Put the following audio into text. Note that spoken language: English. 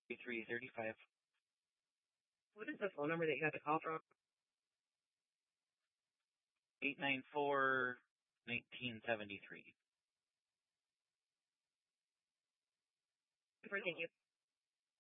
335. What is the phone number that you got the call from? 894-1973. Thank you.